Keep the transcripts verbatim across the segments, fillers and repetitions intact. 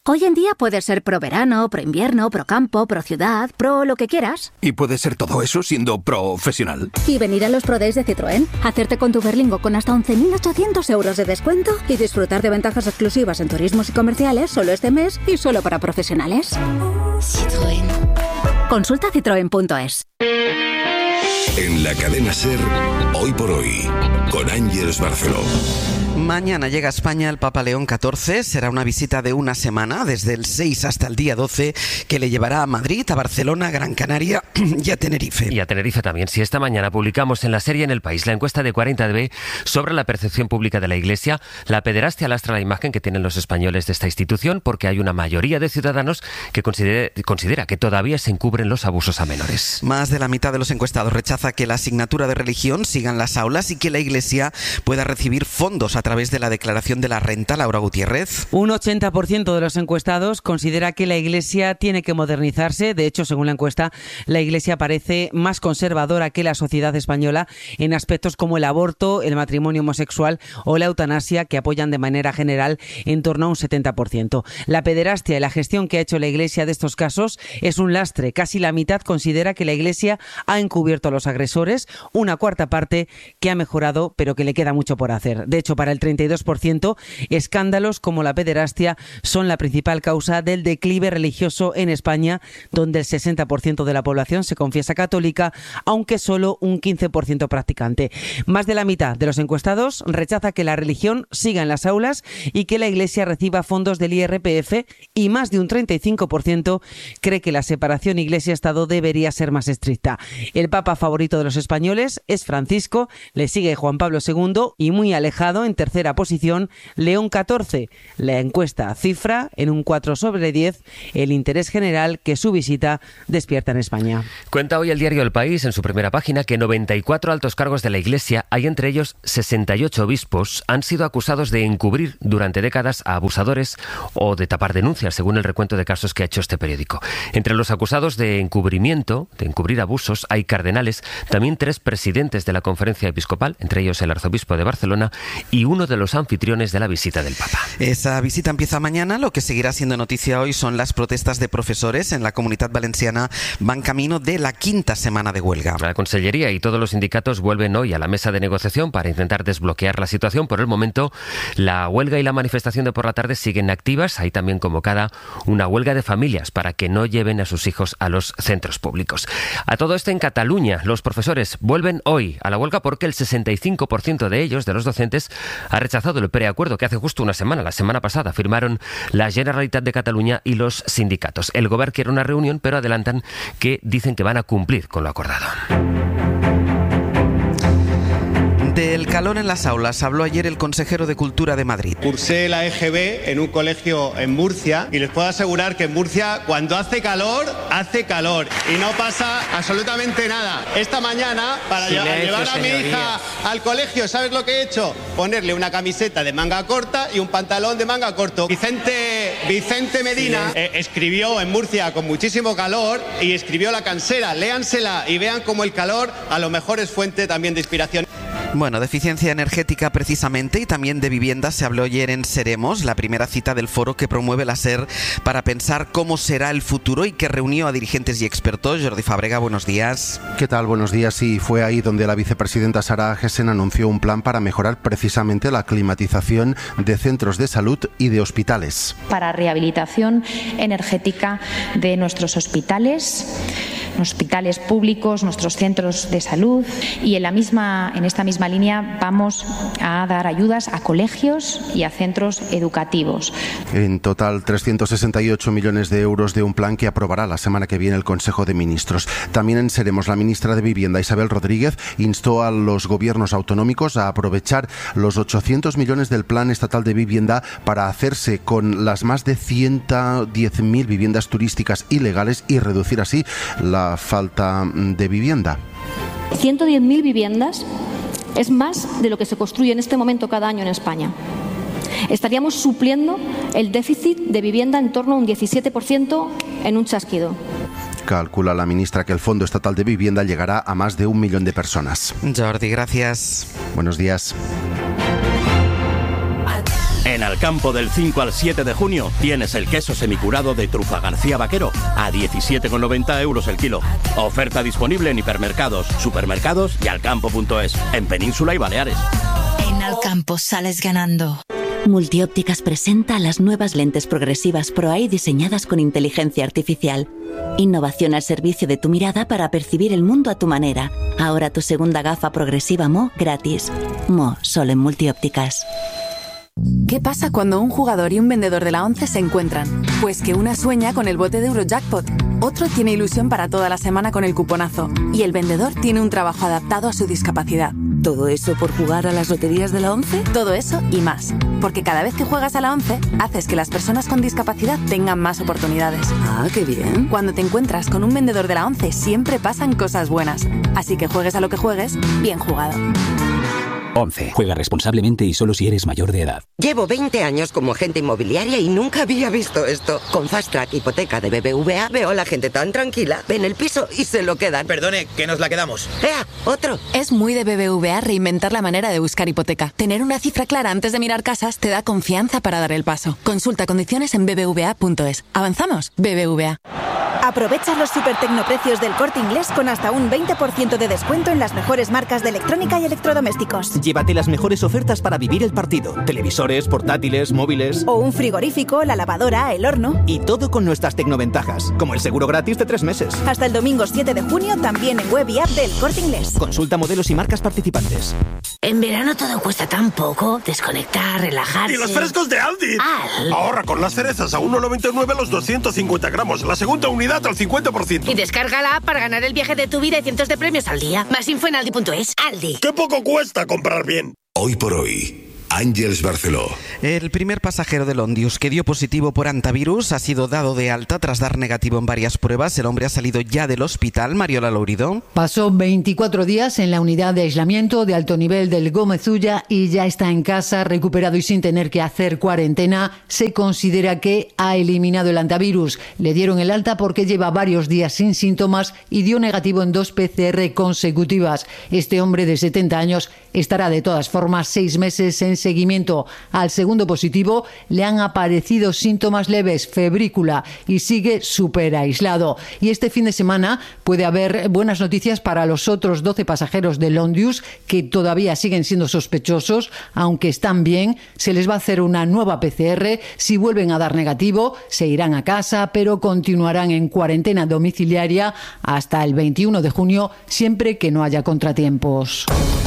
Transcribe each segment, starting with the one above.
Hoy en día puedes ser pro verano, pro invierno, pro campo, pro ciudad, pro lo que quieras. ¿Y puedes ser todo eso siendo profesional? Y venir a los Pro Days de Citroën, hacerte con tu Berlingo con hasta once mil ochocientos euros de descuento y disfrutar de ventajas exclusivas en turismos y comerciales solo este mes y solo para profesionales. Citroën. Consulta citroen punto es. En la cadena SER, Hoy por Hoy, con Ángeles Barceló. Mañana llega a España el Papa León catorce. Será una visita de una semana, desde el seis hasta el día doce, que le llevará a Madrid, a Barcelona, Gran Canaria y a Tenerife. Y a Tenerife también. Si esta mañana publicamos en la serie En el País la encuesta de cuarenta D B sobre la percepción pública de la Iglesia, la pederastia lastra la imagen que tienen los españoles de esta institución, porque hay una mayoría de ciudadanos que considera, considera que todavía se encubren los abusos a menores. Más de la mitad de los encuestados rechaza que la asignatura de religión siga en las aulas y que la Iglesia pueda recibir fondos a través de la declaración de la renta. Laura Gutiérrez. Un ochenta por ciento de los encuestados considera que la Iglesia tiene que modernizarse. De hecho, según la encuesta, la Iglesia parece más conservadora que la sociedad española en aspectos como el aborto, el matrimonio homosexual o la eutanasia, que apoyan de manera general en torno a un setenta por ciento. La pederastia y la gestión que ha hecho la Iglesia de estos casos es un lastre. Casi la mitad considera que la Iglesia ha encubierto a los agresores, una cuarta parte que ha mejorado, pero que le queda mucho por hacer. De hecho, para el treinta y dos por ciento, escándalos como la pederastia son la principal causa del declive religioso en España, donde el sesenta por ciento de la población se confiesa católica, aunque solo un quince por ciento practicante. Más de la mitad de los encuestados rechaza que la religión siga en las aulas y que la Iglesia reciba fondos del I R P F, y más de un treinta y cinco por ciento cree que la separación Iglesia-Estado debería ser más estricta. El Papa favorito de los españoles es Francisco, le sigue Juan Pablo segundo y muy alejado en tercera posición León catorce. La encuesta cifra en un cuatro sobre diez el interés general que su visita despierta en España. Cuenta hoy el diario El País en su primera página que noventa y cuatro altos cargos de la Iglesia, hay entre ellos sesenta y ocho obispos, han sido acusados de encubrir durante décadas a abusadores o de tapar denuncias, según el recuento de casos que ha hecho este periódico. Entre los acusados de encubrimiento, de encubrir abusos, hay cardenales, también tres presidentes de la Conferencia Episcopal, entre ellos el arzobispo de Barcelona, y uno de los anfitriones de la visita del Papa. Esa visita empieza mañana. Lo que seguirá siendo noticia hoy son las protestas de profesores en la Comunitat Valenciana. Van camino de la quinta semana de huelga. La Consellería y todos los sindicatos vuelven hoy a la mesa de negociación para intentar desbloquear la situación. Por el momento, la huelga y la manifestación de por la tarde siguen activas. Hay también convocada una huelga de familias para que no lleven a sus hijos a los centros públicos. A todo esto, en Cataluña, los profesores vuelven hoy a la huelga porque el sesenta y cinco por ciento de ellos, de los docentes, ha rechazado el preacuerdo que hace justo una semana, la semana pasada, firmaron la Generalitat de Cataluña y los sindicatos. El Gobierno quiere una reunión, pero adelantan que dicen que van a cumplir con lo acordado. Del calor en las aulas habló ayer el consejero de Cultura de Madrid. Cursé la E G B en un colegio en Murcia y les puedo asegurar que en Murcia, cuando hace calor, hace calor y no pasa absolutamente nada. Esta mañana, para Silencio, llevar a señoría. mi hija al colegio, ¿sabes lo que he hecho? Ponerle una camiseta de manga corta y un pantalón de manga corto. Vicente, Vicente Medina eh, escribió en Murcia con muchísimo calor y escribió La Cansera. Léansela y vean cómo el calor a lo mejor es fuente también de inspiración. Bueno, de eficiencia energética precisamente, y también de vivienda se habló ayer en Seremos, la primera cita del foro que promueve la SER para pensar cómo será el futuro y que reunió a dirigentes y expertos. Jordi Fàbrega, buenos días. ¿Qué tal? Buenos días. Sí, fue ahí donde la vicepresidenta Sara Agesen anunció un plan para mejorar precisamente la climatización de centros de salud y de hospitales. Para rehabilitación energética de nuestros hospitales, hospitales públicos, nuestros centros de salud, y en la misma, en esta misma línea vamos a dar ayudas a colegios y a centros educativos. En total, trescientos sesenta y ocho millones de euros de un plan que aprobará la semana que viene el Consejo de Ministros. También en Seremos, la ministra de Vivienda, Isabel Rodríguez, instó a los gobiernos autonómicos a aprovechar los ochocientos millones del Plan Estatal de Vivienda para hacerse con las más de ciento diez mil viviendas turísticas ilegales y reducir así la falta de vivienda. ciento diez mil viviendas es más de lo que se construye en este momento cada año en España. Estaríamos supliendo el déficit de vivienda en torno a un diecisiete por ciento en un chasquido. Calcula la ministra que el Fondo Estatal de Vivienda llegará a más de un millón de personas. Jordi, gracias. Buenos días. En Alcampo del cinco al siete de junio tienes el queso semicurado de Trufa García Vaquero a diecisiete con noventa euros el kilo. Oferta disponible en hipermercados, supermercados y alcampo punto es, en Península y Baleares. En Alcampo sales ganando. Multiópticas presenta las nuevas lentes progresivas ProEye diseñadas con inteligencia artificial. Innovación al servicio de tu mirada para percibir el mundo a tu manera. Ahora tu segunda gafa progresiva Mo gratis. Mo, solo en Multiópticas. ¿Qué pasa cuando un jugador y un vendedor de la ONCE se encuentran? Pues que una sueña con el bote de Eurojackpot, otro tiene ilusión para toda la semana con el cuponazo y el vendedor tiene un trabajo adaptado a su discapacidad. ¿Todo eso por jugar a las loterías de la ONCE? Todo eso y más. Porque cada vez que juegas a la ONCE, haces que las personas con discapacidad tengan más oportunidades. Ah, qué bien. Cuando te encuentras con un vendedor de la ONCE, siempre pasan cosas buenas. Así que juegues a lo que juegues, bien jugado. ONCE. Juega responsablemente y solo si eres mayor de edad. Llevo veinte años como agente inmobiliaria y nunca había visto esto. Con Fast Track Hipoteca de B B V A veo a la gente tan tranquila. Ven el piso y se lo quedan. Perdone, que nos la quedamos. ¡Ea! ¡Otro! Es muy de B B V A reinventar la manera de buscar hipoteca. Tener una cifra clara antes de mirar casas te da confianza para dar el paso. Consulta condiciones en b b v a punto es. ¿Avanzamos? B B V A. Aprovecha los super tecnoprecios del Corte Inglés con hasta un veinte por ciento de descuento en las mejores marcas de electrónica y electrodomésticos. Llévate las mejores ofertas para vivir el partido. Televisores, portátiles, móviles... O un frigorífico, la lavadora, el horno... Y todo con nuestras tecnoventajas, como el seguro gratis de tres meses. Hasta el domingo siete de junio, también en web y app del Corte Inglés. Consulta modelos y marcas participantes. En verano todo cuesta tan poco. Desconectar, relajarse... ¡Y los frescos de Aldi! ¡Al! Ahorra con las cerezas a uno noventa y nueve los doscientos cincuenta gramos. La segunda unidad al cincuenta por ciento. Y descarga la app para ganar el viaje de tu vida y cientos de premios al día. Más info en aldi punto es. Aldi. ¡Qué poco cuesta comprar bien! Hoy por hoy, Àngels Barceló. El primer pasajero del Ondius que dio positivo por antivirus ha sido dado de alta tras dar negativo en varias pruebas. El hombre ha salido ya del hospital. Mariola Lourido. Pasó veinticuatro días en la unidad de aislamiento de alto nivel del Gómez Ulla y ya está en casa, recuperado y sin tener que hacer cuarentena. Se considera que ha eliminado el antivirus. Le dieron el alta porque lleva varios días sin síntomas y dio negativo en dos P C R consecutivas. Este hombre de setenta años estará de todas formas seis meses en seguimiento. Al segundo positivo le han aparecido síntomas leves, febrícula, y sigue súper aislado. Y este fin de semana puede haber buenas noticias para los otros doce pasajeros del Ondius que todavía siguen siendo sospechosos, aunque están bien. Se les va a hacer una nueva P C R. Si vuelven a dar negativo, se irán a casa, pero continuarán en cuarentena domiciliaria hasta el veintiuno de junio, siempre que no haya contratiempos.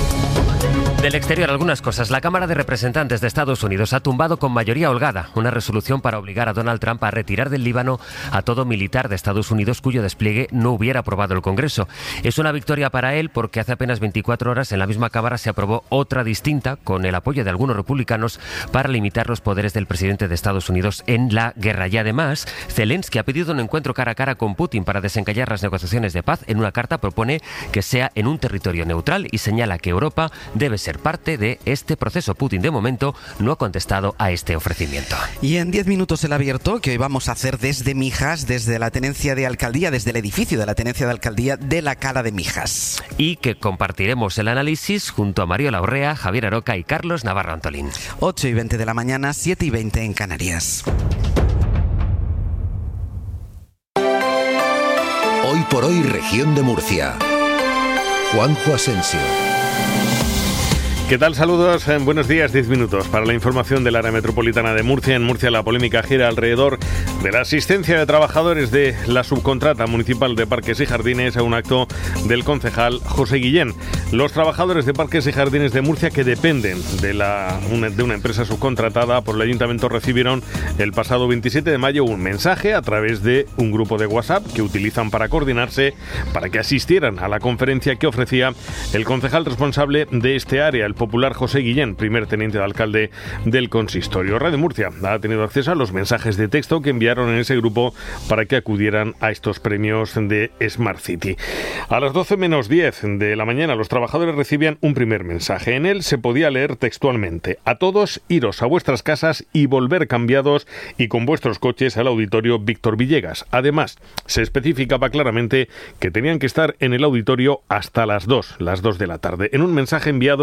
Del exterior, algunas cosas. La Cámara de Representantes de Estados Unidos ha tumbado con mayoría holgada una resolución para obligar a Donald Trump a retirar del Líbano a todo militar de Estados Unidos cuyo despliegue no hubiera aprobado el Congreso. Es una victoria para él porque hace apenas veinticuatro horas en la misma Cámara se aprobó otra distinta con el apoyo de algunos republicanos para limitar los poderes del presidente de Estados Unidos en la guerra. Y además, Zelensky ha pedido un encuentro cara a cara con Putin para desencallar las negociaciones de paz. En una carta propone que sea en un territorio neutral y señala que Europa debe ser parte de este proceso. Putin, de momento, no ha contestado a este ofrecimiento. Y en diez minutos el abierto, que hoy vamos a hacer desde Mijas, desde la tenencia de alcaldía, desde el edificio de la tenencia de alcaldía de la Cala de Mijas. Y que compartiremos el análisis junto a Mariola Urrea, Javier Aroca y Carlos Navarro Antolín. ocho y veinte de la mañana, siete y veinte en Canarias. Hoy por hoy, región de Murcia. Juanjo Asensio. ¿Qué tal? Saludos, buenos días, diez minutos para la información del área metropolitana de Murcia. En Murcia la polémica gira alrededor de la asistencia de trabajadores de la subcontrata municipal de Parques y Jardines a un acto del concejal José Guillén. Los trabajadores de Parques y Jardines de Murcia, que dependen de, la, una, de una empresa subcontratada por el ayuntamiento, recibieron el pasado veintisiete de mayo un mensaje a través de un grupo de WhatsApp que utilizan para coordinarse para que asistieran a la conferencia que ofrecía el concejal responsable de este área, el popular José Guillén, primer teniente de alcalde del consistorio. Radio Murcia ha tenido acceso a los mensajes de texto que enviaron en ese grupo para que acudieran a estos premios de Smart City. A las doce menos diez de la mañana los trabajadores recibían un primer mensaje. En él se podía leer textualmente: a todos iros a vuestras casas y volver cambiados y con vuestros coches al auditorio Víctor Villegas. Además, se especificaba claramente que tenían que estar en el auditorio hasta las dos, las dos de la tarde. En un mensaje enviado luego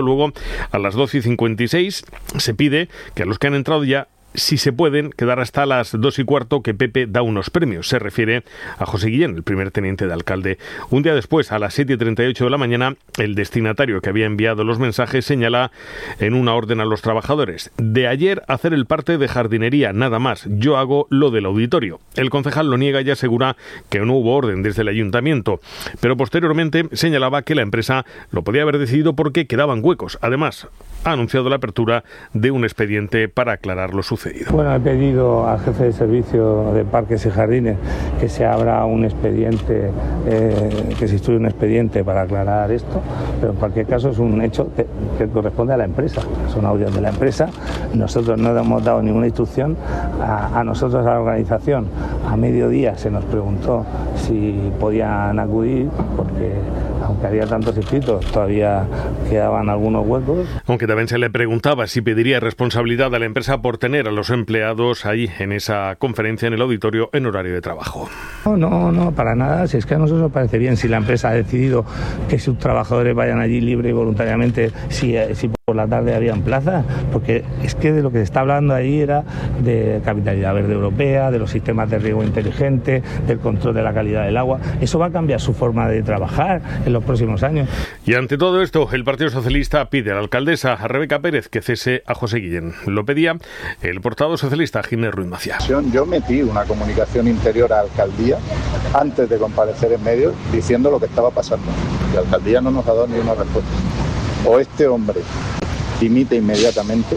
A las doce y cincuenta y seis se pide que a los que han entrado ya, si se pueden, quedar hasta las dos y cuarto, que Pepe da unos premios. Se refiere a José Guillén, el primer teniente de alcalde. Un día después, a las siete y treinta y ocho de la mañana, el destinatario que había enviado los mensajes señala en una orden a los trabajadores: de ayer hacer el parte de jardinería, nada más, yo hago lo del auditorio. El concejal lo niega y asegura que no hubo orden desde el ayuntamiento, pero posteriormente señalaba que la empresa lo podía haber decidido porque quedaban huecos. Además, ha anunciado la apertura de un expediente para aclarar lo sucedido. Bueno, he pedido al jefe de servicio de parques y jardines que se abra un expediente, eh, que se instruya un expediente para aclarar esto, pero en cualquier caso es un hecho que, que corresponde a la empresa, son audios de la empresa. Nosotros no hemos dado ninguna instrucción a, a nosotros, a la organización. A mediodía se nos preguntó si podían acudir, porque aunque había tantos inscritos, todavía quedaban algunos huecos. Aunque también se le preguntaba si pediría responsabilidad a la empresa por tener a los empleados ahí en esa conferencia en el auditorio en horario de trabajo. No, no, no, para nada. Si es que a nosotros nos parece bien, si la empresa ha decidido que sus trabajadores vayan allí libre y voluntariamente, si, si por la tarde habían plazas, porque es que de lo que se está hablando ahí era de capitalidad verde europea, de los sistemas de riego inteligente, del control de la calidad del agua. Eso va a cambiar su forma de trabajar en los próximos años. Y ante todo esto, el Partido Socialista pide a la alcaldesa a Rebeca Pérez que cese a José Guillén. Lo pedía el portavoz socialista Ginés Ruiz Maciá. Yo metí una comunicación interior a la alcaldía antes de comparecer en medios diciendo lo que estaba pasando. La alcaldía no nos ha dado ni una respuesta. O este hombre dimite inmediatamente,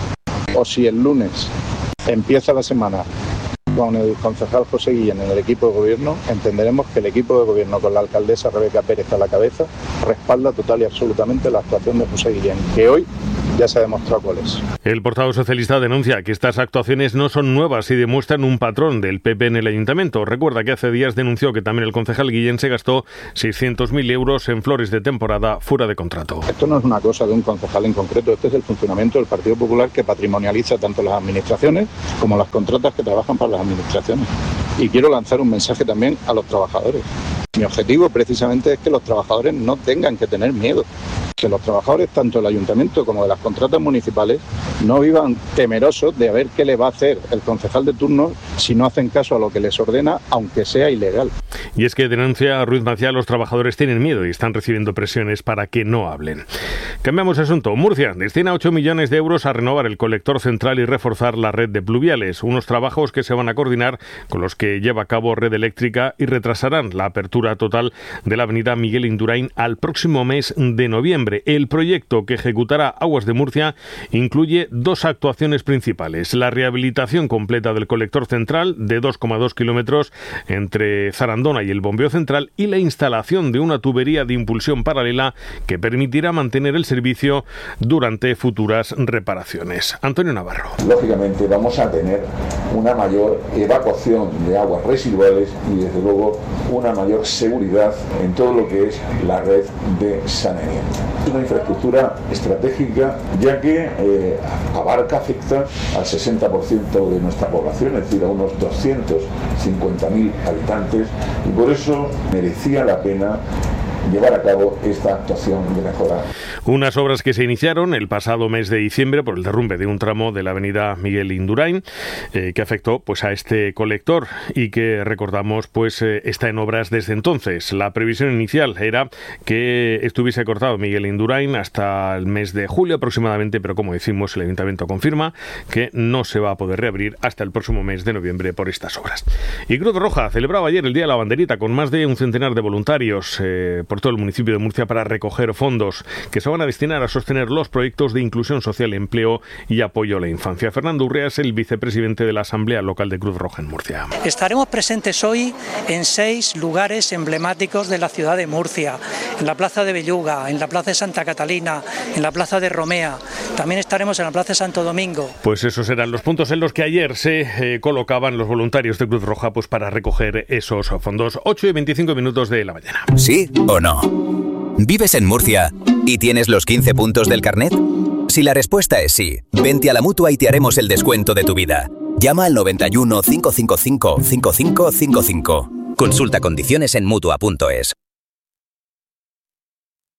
o si el lunes empieza la semana con el concejal José Guillén en el equipo de gobierno, entenderemos que el equipo de gobierno con la alcaldesa Rebeca Pérez a la cabeza respalda total y absolutamente la actuación de José Guillén, que hoy ya se ha demostrado cuál es. El portavoz socialista denuncia que estas actuaciones no son nuevas y demuestran un patrón del P P en el ayuntamiento. Recuerda que hace días denunció que también el concejal Guillén se gastó seiscientos mil euros en flores de temporada fuera de contrato. Esto no es una cosa de un concejal en concreto, este es el funcionamiento del Partido Popular, que patrimonializa tanto las administraciones como las contratas que trabajan para las administraciones. Y quiero lanzar un mensaje también a los trabajadores. Mi objetivo precisamente es que los trabajadores no tengan que tener miedo, que los trabajadores tanto del ayuntamiento como de las contratas municipales no vivan temerosos de a ver qué le va a hacer el concejal de turno si no hacen caso a lo que les ordena, aunque sea ilegal. Y es que denuncia Ruiz Maciá, los trabajadores tienen miedo y están recibiendo presiones para que no hablen. Cambiamos de asunto. Murcia destina ocho millones de euros a renovar el colector central y reforzar la red de pluviales, unos trabajos que se van a coordinar con los que lleva a cabo Red Eléctrica y retrasarán la apertura total de la avenida Miguel Indurain al próximo mes de noviembre. El proyecto que ejecutará Aguas de Murcia incluye dos actuaciones principales: la rehabilitación completa del colector central de dos coma dos kilómetros entre Zarandona y el bombeo central y la instalación de una tubería de impulsión paralela que permitirá mantener el servicio durante futuras reparaciones. Antonio Navarro. Lógicamente vamos a tener una mayor evacuación de aguas residuales y desde luego una mayor seguridad en todo lo que es la red de saneamiento. Es una infraestructura estratégica ya que eh, abarca, afecta al sesenta por ciento de nuestra población, es decir, a unos doscientos cincuenta mil habitantes, y por eso merecía la pena llevar a cabo esta actuación de mejora. Unas obras que se iniciaron el pasado mes de diciembre por el derrumbe de un tramo de la avenida Miguel Indurain, eh, que afectó pues a este colector y que, recordamos, pues eh, está en obras desde entonces. La previsión inicial era que estuviese cortado Miguel Indurain hasta el mes de julio aproximadamente, pero como decimos, el ayuntamiento confirma que no se va a poder reabrir hasta el próximo mes de noviembre por estas obras. Y Cruz Roja celebraba ayer el Día de la Banderita con más de un centenar de voluntarios eh, por todo el municipio de Murcia para recoger fondos que se van a destinar a sostener los proyectos de inclusión social, empleo y apoyo a la infancia. Fernando Urrea es el vicepresidente de la Asamblea Local de Cruz Roja en Murcia. Estaremos presentes hoy en seis lugares emblemáticos de la ciudad de Murcia: en la Plaza de Belluga, en la Plaza de Santa Catalina, en la Plaza de Romea. También estaremos en la Plaza de Santo Domingo. Pues esos eran los puntos en los que ayer se eh, colocaban los voluntarios de Cruz Roja pues para recoger esos fondos. ocho y veinticinco minutos de la mañana. ¿Sí o no? ¿Vives en Murcia y tienes los quince puntos del carnet? Si la respuesta es sí, vente a la Mutua y te haremos el descuento de tu vida. Llama al noventa y uno, cinco cinco cinco, cinco cinco cinco cinco. Consulta condiciones en Mutua punto es.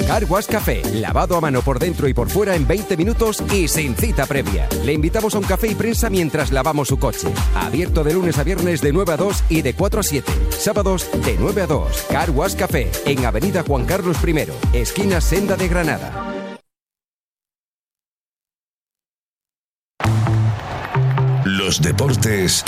Car Wash Café, lavado a mano por dentro y por fuera en veinte minutos y sin cita previa. Le invitamos a un café y prensa mientras lavamos su coche. Abierto de lunes a viernes de nueve a dos y de cuatro a siete. Sábados de nueve a dos. Car Wash Café, en Avenida Juan Carlos primero, esquina Senda de Granada. Los deportes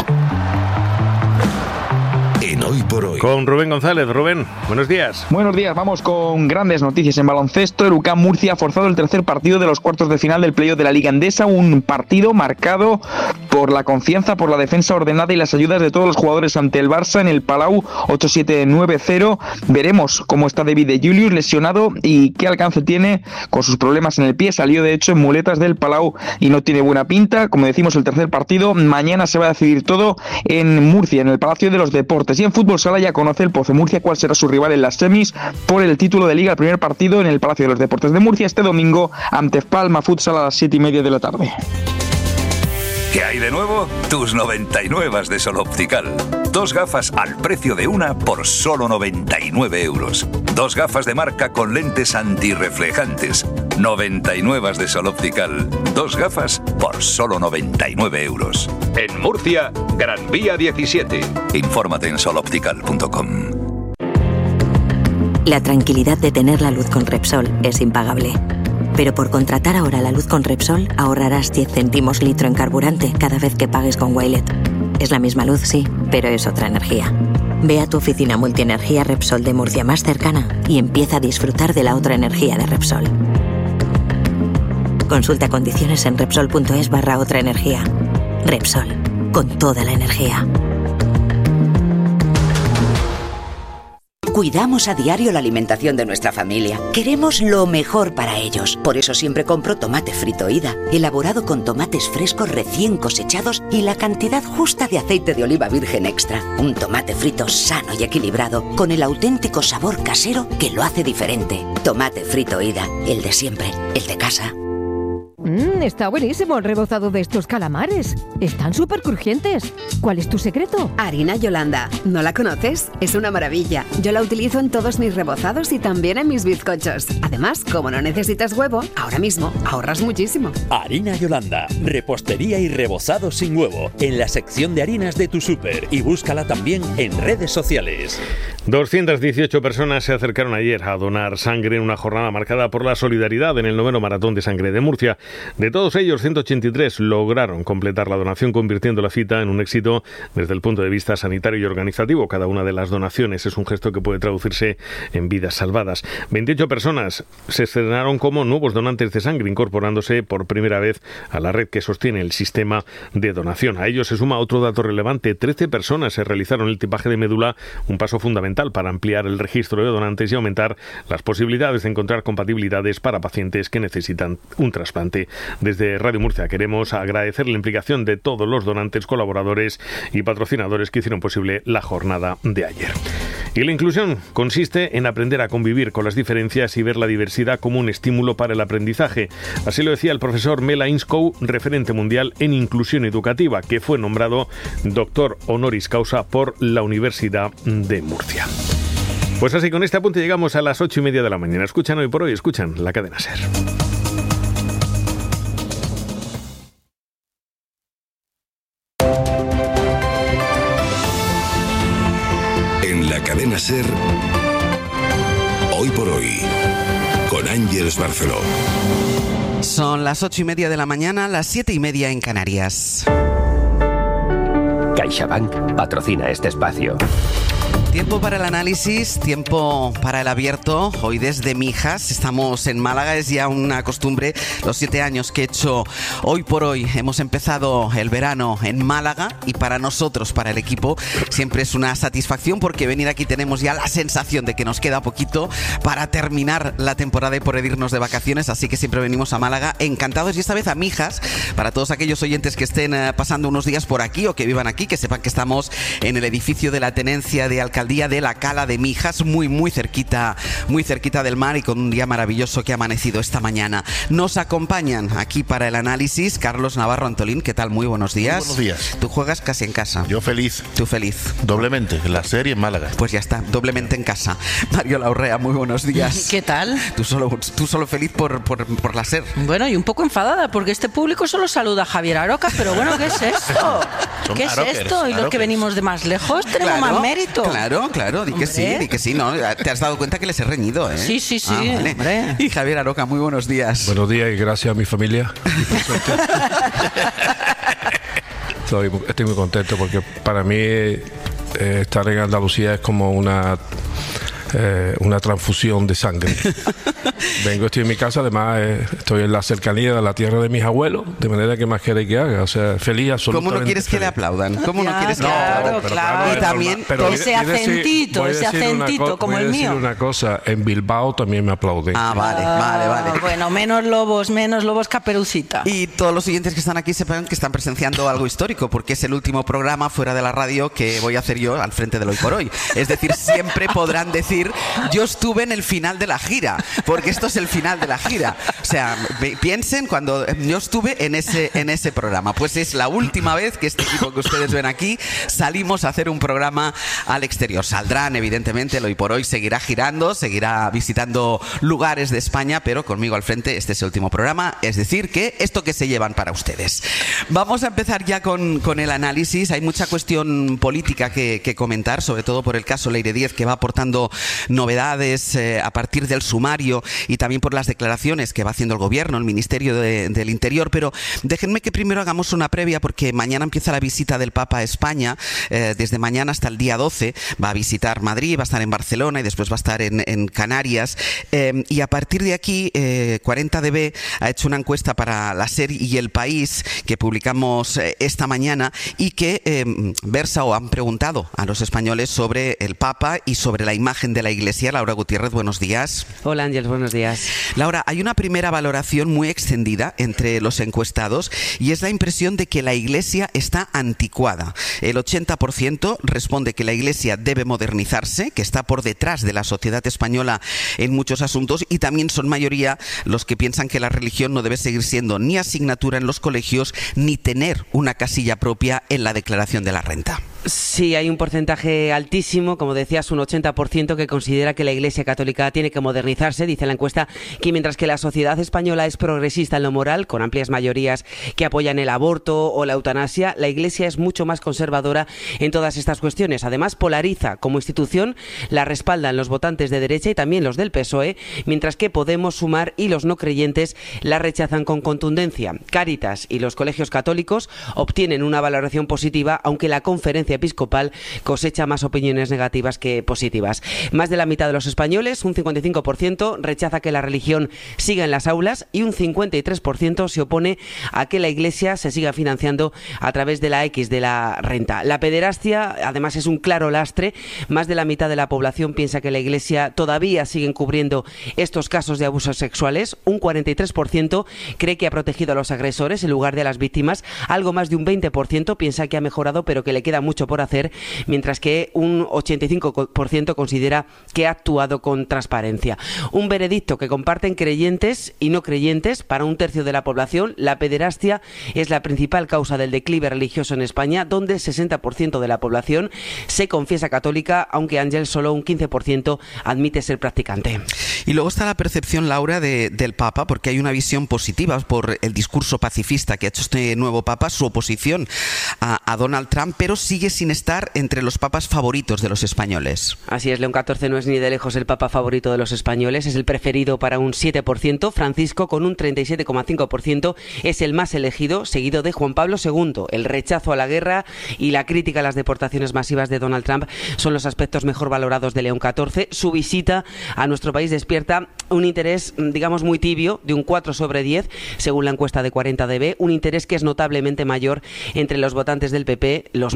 en Hoy por Hoy. Con Rubén González. Rubén, buenos días. Buenos días, vamos con grandes noticias en baloncesto. El U C A M Murcia ha forzado el tercer partido de los cuartos de final del playoff de la Liga Endesa, un partido marcado por la confianza, por la defensa ordenada y las ayudas de todos los jugadores ante el Barça en el Palau, ocho siete nueve cero. Veremos cómo está David de Julius, lesionado, y qué alcance tiene con sus problemas en el pie. Salió de hecho en muletas del Palau y no tiene buena pinta. Como decimos, el tercer partido mañana se va a decidir todo en Murcia, en el Palacio de los Deportes. Y en fútbol sala ya conoce el Pozo Murcia cuál será su rival en las semis por el título de Liga. El primer partido en el Palacio de los Deportes de Murcia este domingo ante Palma Futsal a las siete y media de la tarde. ¿Qué hay de nuevo? Tus noventa y nueve de Sol Optical. Dos gafas al precio de una por solo noventa y nueve euros. Dos gafas de marca con lentes antirreflejantes. noventa y nueve de Sol Optical. Dos gafas por solo noventa y nueve euros. En Murcia, Gran Vía diecisiete. Infórmate en sol optical punto com. La tranquilidad de tener la luz con Repsol es impagable. Pero por contratar ahora la luz con Repsol ahorrarás diez céntimos litro en carburante cada vez que pagues con Wilet. Es la misma luz, sí, pero es otra energía. Ve a tu oficina multienergía Repsol de Murcia más cercana y empieza a disfrutar de la otra energía de Repsol. Consulta condiciones en repsol.es barra otra energía. Repsol, con toda la energía. Cuidamos a diario la alimentación de nuestra familia. Queremos lo mejor para ellos. Por eso siempre compro tomate frito Ida, elaborado con tomates frescos recién cosechados y la cantidad justa de aceite de oliva virgen extra. Un tomate frito sano y equilibrado, con el auténtico sabor casero que lo hace diferente. Tomate frito Ida, el de siempre, el de casa. Mmm, está buenísimo el rebozado de estos calamares. Están súper crujientes. ¿Cuál es tu secreto? Harina Yolanda. ¿No la conoces? Es una maravilla. Yo la utilizo en todos mis rebozados y también en mis bizcochos. Además, como no necesitas huevo, ahora mismo ahorras muchísimo. Harina Yolanda. Repostería y rebozado sin huevo. En la sección de harinas de tu súper. Y búscala también en redes sociales. doscientas dieciocho personas se acercaron ayer a donar sangre en una jornada marcada por la solidaridad en el noveno Maratón de Sangre de Murcia. De todos ellos, ciento ochenta y tres lograron completar la donación, convirtiendo la cita en un éxito desde el punto de vista sanitario y organizativo. Cada una de las donaciones es un gesto que puede traducirse en vidas salvadas. veintiocho personas se estrenaron como nuevos donantes de sangre, incorporándose por primera vez a la red que sostiene el sistema de donación. A ello se suma otro dato relevante. trece personas se realizaron el tipaje de médula, un paso fundamental para ampliar el registro de donantes y aumentar las posibilidades de encontrar compatibilidades para pacientes que necesitan un trasplante. Desde Radio Murcia queremos agradecer la implicación de todos los donantes, colaboradores y patrocinadores que hicieron posible la jornada de ayer. Y la inclusión consiste en aprender a convivir con las diferencias y ver la diversidad como un estímulo para el aprendizaje. Así lo decía el profesor Mela Inscoe, referente mundial en inclusión educativa, que fue nombrado doctor honoris causa por la Universidad de Murcia. Pues así, con este apunte llegamos a las ocho y media de la mañana. Escuchan Hoy por Hoy, escuchan la cadena SER. Cadena SER, Hoy por Hoy, con Ángeles Barceló. Son las ocho y media de la mañana, las siete y media en Canarias. CaixaBank patrocina este espacio. Tiempo para el análisis, tiempo para el abierto. Hoy desde Mijas, estamos en Málaga, es ya una costumbre. Los siete años que he hecho Hoy por Hoy, hemos empezado el verano en Málaga y para nosotros, para el equipo, siempre es una satisfacción porque venir aquí tenemos ya la sensación de que nos queda poquito para terminar la temporada y poder irnos de vacaciones, así que siempre venimos a Málaga encantados y esta vez a Mijas, para todos aquellos oyentes que estén pasando unos días por aquí o que vivan aquí, que sepan que estamos en el edificio de la Tenencia de Alcaldía de la Cala de Mijas, muy, muy cerquita, muy cerquita del mar y con un día maravilloso que ha amanecido esta mañana. Nos acompañan aquí para el análisis Carlos Navarro Antolín. ¿Qué tal? Muy buenos días. Muy buenos días. Tú juegas casi en casa. Yo feliz. Tú feliz. Doblemente, en la serie en Málaga. Pues ya está, doblemente en casa. Mario Laurrea, muy buenos días. ¿Qué tal? Tú solo, tú solo feliz por, por, por la SER. Bueno, y un poco enfadada porque este público solo saluda a Javier Aroca, pero bueno, ¿qué es esto? Son ¿Qué es arokers, esto? Y los arokers. que venimos de más lejos tenemos Claro, más mérito. Claro, claro, di que sí, di que sí, ¿no? Te has dado cuenta que les he reñido, ¿eh? Sí, sí, sí, Ah, vale. hombre. Y Javier Aroca, muy buenos días. Buenos días y gracias a mi familia. Estoy, estoy muy contento porque para mí eh, estar en Andalucía es como una eh, una transfusión de sangre. Vengo, estoy en mi casa, además eh, estoy en la cercanía de la tierra de mis abuelos, de manera que más queréis que haga, o sea, feliz, absolutamente. ¿Cómo no quieres feliz. que le aplaudan? ¿Cómo no Ya, quieres que claro, le aplaudan? Pero claro. Y es también normal, pero ese voy a decir- acentito, voy a ese decir una acentito co- como voy a el decir mío. una cosa, en Bilbao también me aplauden. Ah, vale, vale, vale. Ah, bueno, menos lobos, menos lobos Caperucita. Y todos los oyentes que están aquí sepan que están presenciando algo histórico, porque es el último programa fuera de la radio que voy a hacer yo al frente del Hoy por Hoy. Es decir, siempre podrán decir, yo estuve en el final de la gira, porque esto es el final de la gira. O sea, ve- piensen cuando yo estuve en ese, en ese programa. Pues es la última vez que este equipo que ustedes ven aquí salimos a hacer un programa al exterior. Saldrán, evidentemente, el Hoy por Hoy seguirá girando, seguirá visitando lugares de España, pero conmigo al frente este es el último programa. Es decir, que esto que se llevan para ustedes. Vamos a empezar ya con, con el análisis. Hay mucha cuestión política que, que comentar, sobre todo por el caso Leire Díez, que va aportando novedades eh, a partir del sumario y también por las declaraciones que va haciendo el gobierno, el Ministerio de- del Interior. Pero déjenme que primero hagamos una previa, porque mañana empieza la visita del Papa a España. Eh, desde mañana hasta el día doce va a visitar Madrid, va a estar en Barcelona y después va a estar en, en Canarias. Eh, y a partir de aquí, eh, cuarenta D B ha hecho una encuesta para la SER y El País que publicamos eh, esta mañana y que eh, versa o han preguntado a los españoles sobre el Papa y sobre la imagen de la Iglesia. Laura Gutiérrez, buenos días. Hola Ángel, buenos días. Laura, hay una primera valoración muy extendida entre los encuestados y es la impresión de que la Iglesia está anticuada. El ochenta por ciento responde que la Iglesia debe modernizarse, que está por detrás de la sociedad española en muchos asuntos, y también son mayoría los que piensan que la religión no debe seguir siendo ni asignatura en los colegios ni tener una casilla propia en la declaración de la renta. Sí, hay un porcentaje altísimo, como decías, un ochenta por ciento que considera que la Iglesia Católica tiene que modernizarse. Dice la encuesta que mientras que la sociedad española es progresista en lo moral, con amplias mayorías que apoyan el aborto o la eutanasia, la Iglesia es mucho más conservadora en todas estas cuestiones. Además, polariza como institución, la respaldan los votantes de derecha y también los del P S O E, mientras que Podemos, Sumar y los no creyentes la rechazan con contundencia. Cáritas y los colegios católicos obtienen una valoración positiva, aunque la Conferencia Episcopal cosecha más opiniones negativas que positivas. Más de la mitad de los españoles, un cincuenta y cinco por ciento, rechaza que la religión siga en las aulas y un cincuenta y tres por ciento se opone a que la Iglesia se siga financiando a través de la X de la renta. La pederastia, además, es un claro lastre. Más de la mitad de la población piensa que la Iglesia todavía sigue encubriendo estos casos de abusos sexuales. Un cuarenta y tres por ciento cree que ha protegido a los agresores en lugar de a las víctimas. Algo más de un veinte por ciento piensa que ha mejorado, pero que le queda mucho por hacer, mientras que un ochenta y cinco por ciento considera que ha actuado con transparencia. Un veredicto que comparten creyentes y no creyentes. Para un tercio de la población, la pederastia es la principal causa del declive religioso en España, donde el sesenta por ciento de la población se confiesa católica, aunque Ángel solo un quince por ciento admite ser practicante. Y luego está la percepción, Laura, de, del Papa, porque hay una visión positiva por el discurso pacifista que ha hecho este nuevo Papa, su oposición a, a Donald Trump, pero sigue sin estar entre los papas favoritos de los españoles. Así es, León catorce no es ni de lejos el papa favorito de los españoles, es el preferido para un siete por ciento. Francisco, con un treinta y siete coma cinco por ciento, es el más elegido, seguido de Juan Pablo segundo. El rechazo a la guerra y la crítica a las deportaciones masivas de Donald Trump son los aspectos mejor valorados de León catorce. Su visita a nuestro país despierta un interés, digamos, muy tibio, de un cuatro sobre diez, según la encuesta de cuarenta D B, un interés que es notablemente mayor entre los votantes del P P, los más interesados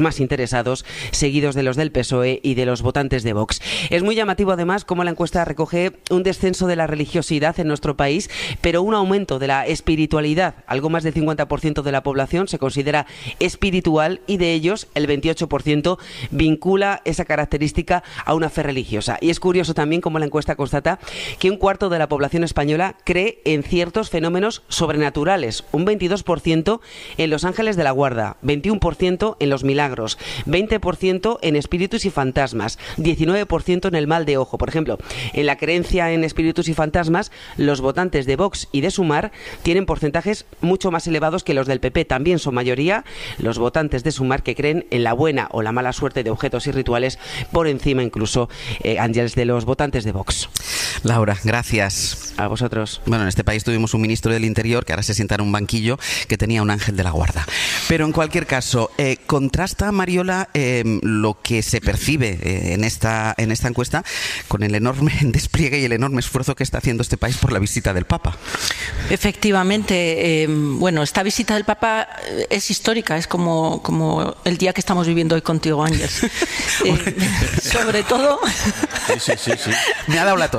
pesados, seguidos de los del P S O E y de los votantes de Vox. Es muy llamativo además cómo la encuesta recoge un descenso de la religiosidad en nuestro país, pero un aumento de la espiritualidad. Algo más del cincuenta por ciento de la población se considera espiritual y de ellos el veintiocho por ciento vincula esa característica a una fe religiosa. Y es curioso también cómo la encuesta constata que un cuarto de la población española cree en ciertos fenómenos sobrenaturales, un veintidós por ciento en los ángeles de la guarda, veintiuno por ciento en los milagros, veinte por ciento en espíritus y fantasmas, diecinueve por ciento en el mal de ojo. Por ejemplo, en la creencia en espíritus y fantasmas, los votantes de Vox y de Sumar tienen porcentajes mucho más elevados que los del P P. También son mayoría los votantes de Sumar que creen en la buena o la mala suerte de objetos y rituales, por encima incluso, eh, Ángeles, de los votantes de Vox. Laura, gracias. A vosotros. Bueno, en este país tuvimos un ministro del Interior que ahora se sienta en un banquillo que tenía un ángel de la guarda. Pero en cualquier caso, eh, contrasta, Mariola, eh, lo que se percibe eh, en, esta, en esta encuesta con el enorme despliegue y el enorme esfuerzo que está haciendo este país por la visita del Papa. Efectivamente, eh, bueno, esta visita del Papa es histórica, es como, como el día que estamos viviendo hoy contigo, Ángeles. eh, sobre todo... Sí, sí, sí, sí. Me ha dado la tos.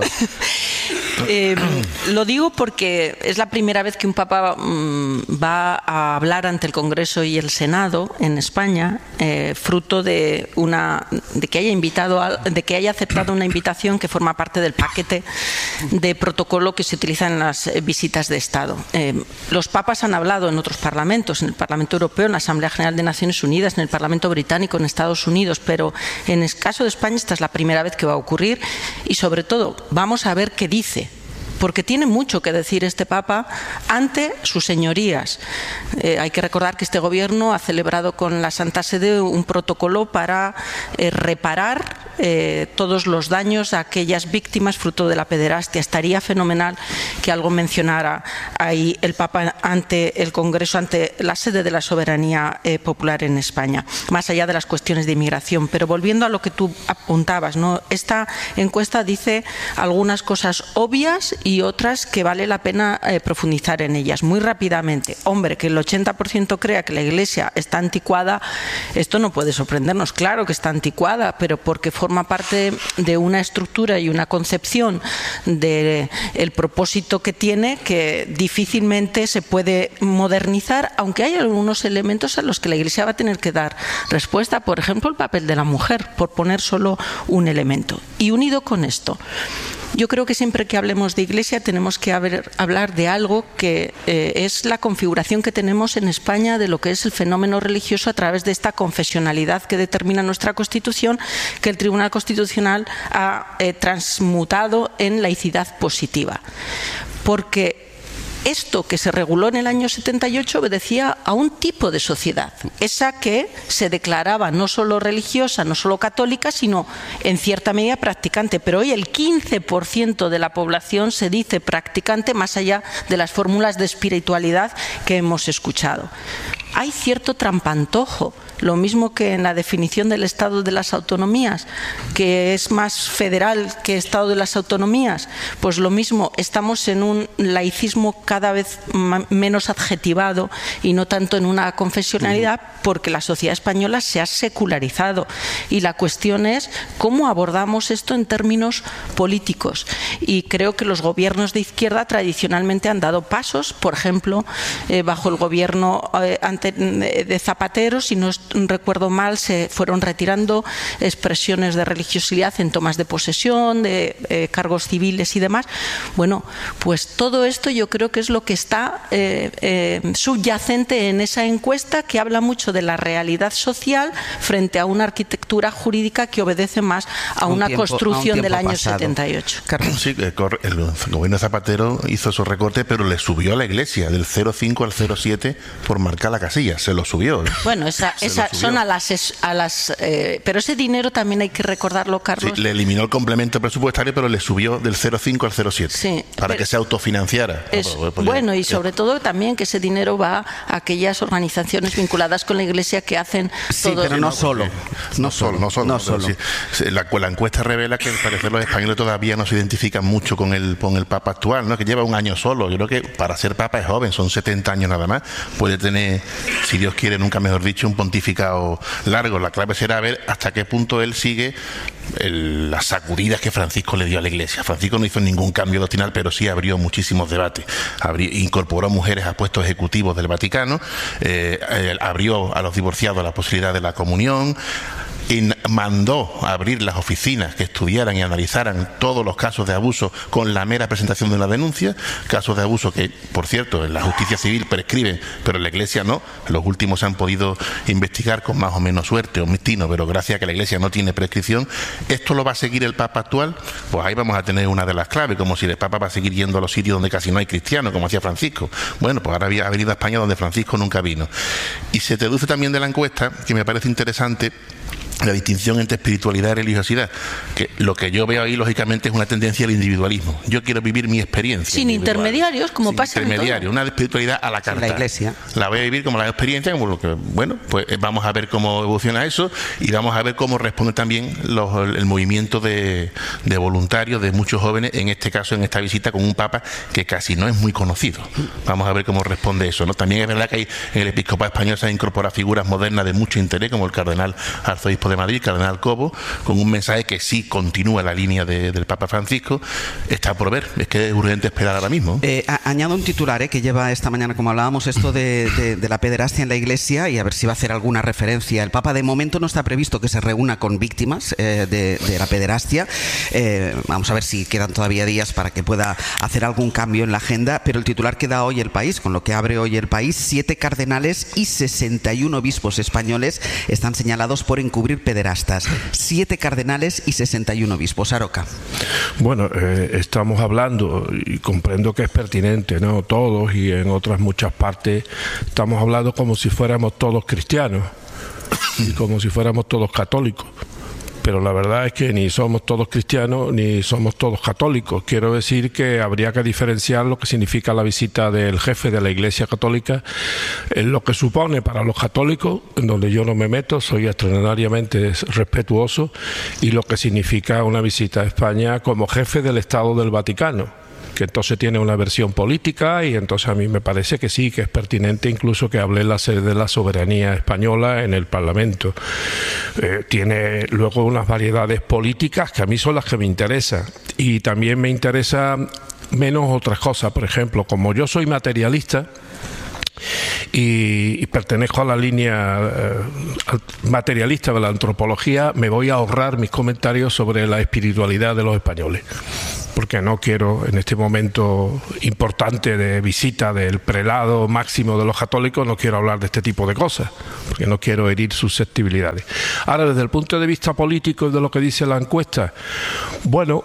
Eh, lo digo porque es la primera vez que un papa mmm, va a hablar ante el Congreso y el Senado en España, eh, fruto de una de que haya invitado a, de que haya aceptado una invitación que forma parte del paquete de protocolo que se utiliza en las visitas de Estado. Eh, los papas han hablado en otros parlamentos, en el Parlamento Europeo, en la Asamblea General de Naciones Unidas, en el Parlamento Británico, en Estados Unidos, pero en el caso de España esta es la primera vez que va a ocurrir y sobre todo vamos a ver qué dice, porque tiene mucho que decir este Papa ante sus señorías. Eh, hay que recordar que este gobierno ha celebrado con la Santa Sede un protocolo para eh, reparar eh, todos los daños a aquellas víctimas fruto de la pederastia. Estaría fenomenal que algo mencionara ahí el Papa ante el Congreso, ante la sede de la soberanía eh, popular en España, más allá de las cuestiones de inmigración. Pero volviendo a lo que tú apuntabas, ¿no? Esta encuesta dice algunas cosas obvias y otras que vale la pena eh, profundizar en ellas. Muy rápidamente, hombre, que el ochenta por ciento crea que la Iglesia está anticuada, esto no puede sorprendernos. Claro que está anticuada, pero porque forma parte de una estructura y una concepción del propósito que tiene que difícilmente se puede modernizar, aunque hay algunos elementos a los que la Iglesia va a tener que dar respuesta, por ejemplo, el papel de la mujer, por poner solo un elemento. Y unido con esto, yo creo que siempre que hablemos de Iglesia tenemos que haber, hablar de algo que eh, es la configuración que tenemos en España de lo que es el fenómeno religioso a través de esta confesionalidad que determina nuestra Constitución, que el Tribunal Constitucional ha eh, transmutado en laicidad positiva. Porque esto que se reguló en el año setenta y ocho obedecía a un tipo de sociedad, esa que se declaraba no solo religiosa, no solo católica, sino en cierta medida practicante. Pero hoy el quince por ciento de la población se dice practicante, más allá de las fórmulas de espiritualidad que hemos escuchado. Hay cierto trampantojo, lo mismo que en la definición del Estado de las Autonomías, que es más federal que Estado de las Autonomías. Pues lo mismo, estamos en un laicismo cada vez menos adjetivado y no tanto en una confesionalidad, porque la sociedad española se ha secularizado. Y la cuestión es cómo abordamos esto en términos políticos. Y creo que los gobiernos de izquierda tradicionalmente han dado pasos, por ejemplo, eh, bajo el gobierno eh, ante, de Zapatero, si no recuerdo mal, se fueron retirando expresiones de religiosidad en tomas de posesión, de eh, cargos civiles y demás. Bueno, pues todo esto yo creo que es lo que está eh, eh, subyacente en esa encuesta, que habla mucho de la realidad social frente a una arquitectura jurídica que obedece más a, a una tiempo, construcción a un del año pasado. setenta y ocho. Carlos. Sí, el gobierno de Zapatero hizo su recorte, pero le subió a la Iglesia del cero coma cinco al cero coma siete por marcar la casilla. Se lo subió. ¿eh? Bueno, esa, esa son a las... A las eh, pero ese dinero también hay que recordarlo, Carlos. Sí, le eliminó el complemento presupuestario, pero le subió del cero coma cinco al cero coma siete. Sí, para pero, que se autofinanciara. Es, pues, pues, bueno, y ya. sobre todo también que ese dinero va a aquellas organizaciones vinculadas con la Iglesia que hacen sí, todo... pero no, no solo. No solo, no solo. No solo. Sí, la, la encuesta revela que al parecer los españoles todavía no se identifican mucho con el, con el Papa actual, ¿no? Que lleva un año solo. Yo creo que para ser Papa es joven, son setenta años nada más. Puede tener, si Dios quiere, nunca mejor dicho, un pontificado pontificado largo. La clave será ver hasta qué punto él sigue el, las sacudidas que Francisco le dio a la Iglesia. Francisco no hizo ningún cambio doctrinal, pero sí abrió muchísimos debates. Abrió, incorporó mujeres a puestos ejecutivos del Vaticano, eh, eh, abrió a los divorciados la posibilidad de la comunión, y mandó a abrir las oficinas que estudiaran y analizaran todos los casos de abuso con la mera presentación de una denuncia, casos de abuso que, por cierto, en la justicia civil prescriben, pero en la Iglesia no. Los últimos se han podido investigar con más o menos suerte o mistino, pero gracias a que la Iglesia no tiene prescripción. ¿Esto lo va a seguir el Papa actual? Pues ahí vamos a tener una de las claves, como si el Papa va a seguir yendo a los sitios donde casi no hay cristianos, como hacía Francisco. Bueno, pues ahora ha venido a España donde Francisco nunca vino. Y se deduce también de la encuesta, que me parece interesante, la distinción entre espiritualidad y religiosidad, que lo que yo veo ahí lógicamente es una tendencia al individualismo. Yo quiero vivir mi experiencia sin individual. Intermediarios, como Sin pasa intermediario, en todo. una espiritualidad a la carta. La Iglesia. La voy a vivir como la experiencia, como lo que, bueno, pues vamos a ver cómo evoluciona eso y vamos a ver cómo responde también los, el movimiento de, de voluntarios de muchos jóvenes, en este caso, en esta visita con un Papa que casi no es muy conocido. Vamos a ver cómo responde eso, ¿no? También es verdad que hay, en el episcopado español se han incorporado figuras modernas de mucho interés, como el cardenal arzobispo de Madrid, cardenal Cobo, con un mensaje que sí continúa la línea de, del Papa Francisco. Está por ver, es que es urgente esperar ahora mismo. Eh, a, añado un titular eh, que lleva esta mañana, como hablábamos, esto de, de, de la pederastia en la Iglesia, y a ver si va a hacer alguna referencia. El Papa de momento no está previsto que se reúna con víctimas eh, de, de la pederastia. Eh, vamos a ver si quedan todavía días para que pueda hacer algún cambio en la agenda, pero el titular que da hoy El País, con lo que abre hoy El País: siete cardenales y sesenta y uno obispos españoles están señalados por encubrir pederastas. Siete cardenales y sesenta y uno obispos. Aroca. Bueno, eh, estamos hablando, y comprendo que es pertinente, ¿no? Todos, y en otras muchas partes, estamos hablando como si fuéramos todos cristianos y como si fuéramos todos católicos. Pero la verdad es que ni somos todos cristianos ni somos todos católicos. Quiero decir que habría que diferenciar lo que significa la visita del jefe de la Iglesia Católica, en lo que supone para los católicos, en donde yo no me meto, soy extraordinariamente respetuoso, y lo que significa una visita a España como jefe del Estado del Vaticano, que entonces tiene una versión política, y entonces a mí me parece que sí, que es pertinente incluso que hable la sede de la soberanía española en el Parlamento. Eh, tiene luego unas variedades políticas que a mí son las que me interesan, y también me interesa menos otras cosas. Por ejemplo, como yo soy materialista y, y pertenezco a la línea eh, materialista de la antropología, me voy a ahorrar mis comentarios sobre la espiritualidad de los españoles, porque no quiero, en este momento importante de visita del prelado máximo de los católicos, no quiero hablar de este tipo de cosas, porque no quiero herir susceptibilidades. Ahora, desde el punto de vista político y de lo que dice la encuesta, bueno,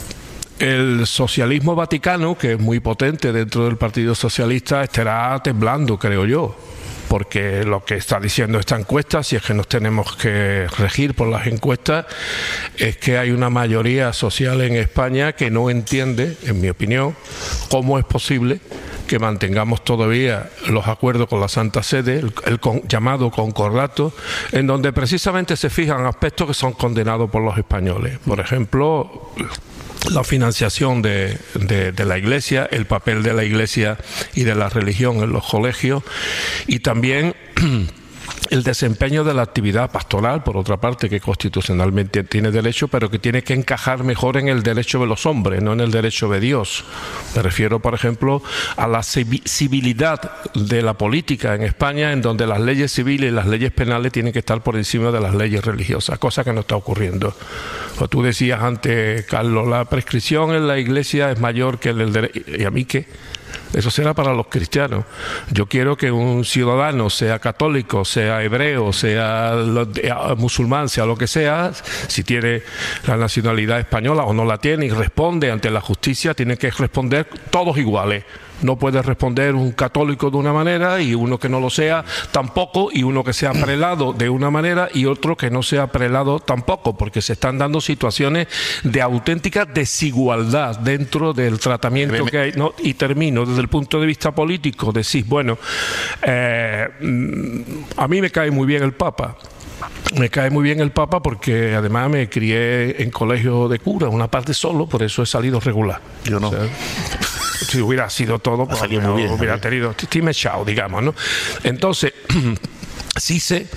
el socialismo vaticano, que es muy potente dentro del Partido Socialista, estará temblando, creo yo, porque lo que está diciendo esta encuesta, si es que nos tenemos que regir por las encuestas, es que hay una mayoría social en España que no entiende, en mi opinión, cómo es posible que mantengamos todavía los acuerdos con la Santa Sede, el, el con, llamado concordato, en donde precisamente se fijan aspectos que son condenados por los españoles. Por ejemplo, la financiación de, de, de la Iglesia, el papel de la Iglesia y de la religión en los colegios, y también el desempeño de la actividad pastoral, por otra parte, que constitucionalmente tiene derecho, pero que tiene que encajar mejor en el derecho de los hombres, no en el derecho de Dios. Me refiero, por ejemplo, a la civilidad de la política en España, en donde las leyes civiles y las leyes penales tienen que estar por encima de las leyes religiosas, cosa que no está ocurriendo. Pues tú decías antes, Carlos, la prescripción en la Iglesia es mayor que en el derecho. ¿Y a mí qué? Eso será para los cristianos. Yo quiero que un ciudadano, sea católico, sea hebreo, sea musulmán, sea lo que sea, si tiene la nacionalidad española o no la tiene y responde ante la justicia, tiene que responder todos iguales. No puede responder un católico de una manera y uno que no lo sea tampoco, y uno que sea prelado de una manera y otro que no sea prelado tampoco, porque se están dando situaciones de auténtica desigualdad dentro del tratamiento que hay. No, y termino, desde el punto de vista político, decís, bueno, eh, a mí me cae muy bien el Papa. Me cae muy bien el Papa porque además me crié en colegio de cura, una parte solo, por eso he salido regular. Yo no. O sea, si hubiera sido todo, pues no, muy bien, hubiera tenido, estoy echado, digamos, ¿no? Entonces, sí sé